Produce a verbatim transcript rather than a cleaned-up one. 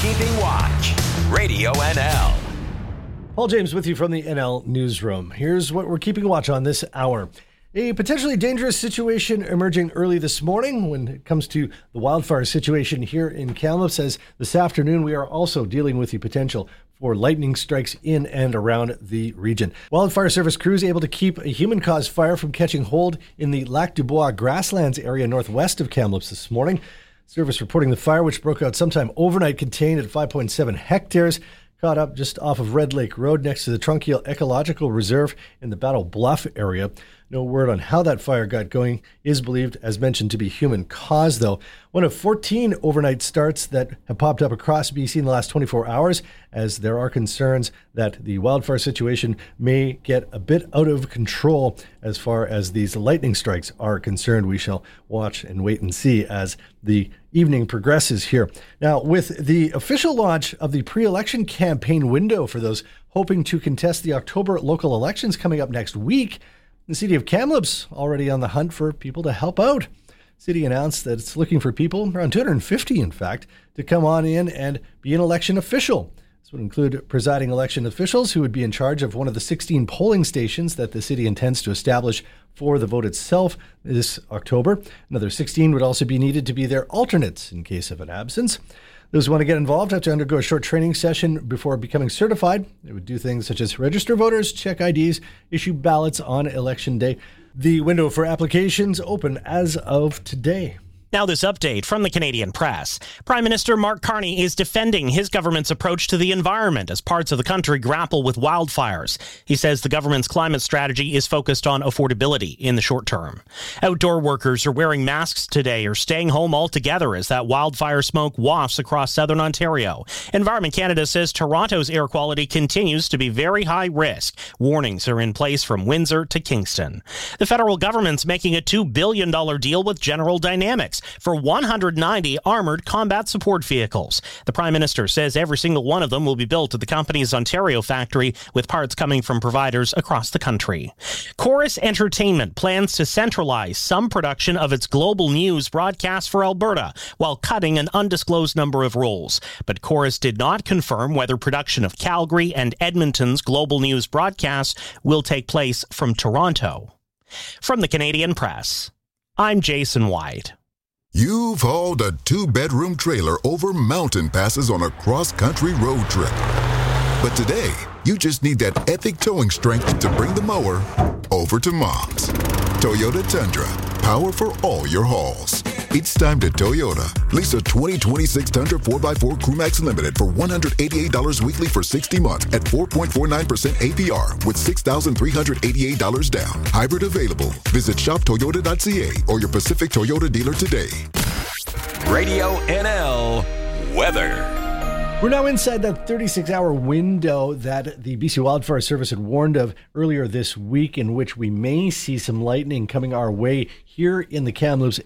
Keeping Watch, Radio N L. Paul James with you from the N L Newsroom. Here's what we're keeping watch on this hour. A potentially dangerous situation emerging early this morning when it comes to the wildfire situation here in Kamloops, as this afternoon we are also dealing with the potential for lightning strikes in and around the region. Wildfire Service crews able to keep a human-caused fire from catching hold in the Lac du Bois grasslands area northwest of Kamloops this morning. Service reporting the fire, which broke out sometime overnight, contained at five point seven hectares, caught up just off of Red Lake Road next to the Trunkiel Ecological Reserve in the Battle Bluff area. No word on how that fire got going. Is believed, as mentioned, to be human caused, though. One of fourteen overnight starts that have popped up across B C in the last twenty-four hours, as there are concerns that the wildfire situation may get a bit out of control as far as these lightning strikes are concerned. We shall watch and wait and see as the evening progresses here. Now, with the official launch of the pre-election campaign window for those hoping to contest the October local elections coming up next week, the city of Kamloops already on the hunt for people to help out. The city announced that it's looking for people, around two hundred fifty in fact, to come on in and be an election official. This would include presiding election officials who would be in charge of one of the sixteen polling stations that the city intends to establish for the vote itself this October. Another sixteen would also be needed to be their alternates in case of an absence. Those who want to get involved have to undergo a short training session before becoming certified. They would do things such as register voters, check I Ds, issue ballots on election day. The window for applications open as of today. Now this update from the Canadian Press. Prime Minister Mark Carney is defending his government's approach to the environment as parts of the country grapple with wildfires. He says the government's climate strategy is focused on affordability in the short term. Outdoor workers are wearing masks today or staying home altogether as that wildfire smoke wafts across southern Ontario. Environment Canada says Toronto's air quality continues to be very high risk. Warnings are in place from Windsor to Kingston. The federal government's making a two billion dollars deal with General Dynamics for one hundred ninety armored combat support vehicles. The Prime Minister says every single one of them will be built at the company's Ontario factory, with parts coming from providers across the country. Chorus Entertainment plans to centralize some production of its Global News broadcast for Alberta while cutting an undisclosed number of roles. But Chorus did not confirm whether production of Calgary and Edmonton's Global News broadcasts will take place from Toronto. From the Canadian Press, I'm Jason White. You've hauled a two-bedroom trailer over mountain passes on a cross-country road trip. But today, you just need that epic towing strength to bring the mower over to Mom's. Toyota Tundra, power for all your hauls. It's time to Toyota. Lease a twenty twenty-six Tundra four by four Crewmax Limited for one hundred eighty-eight dollars weekly for sixty months at four point four nine percent A P R with six thousand three hundred eighty-eight dollars down. Hybrid available. Visit shop toyota dot c a or your Pacific Toyota dealer today. Radio N L weather. We're now inside that thirty-six hour window that the B C Wildfire Service had warned of earlier this week, in which we may see some lightning coming our way here in the Kamloops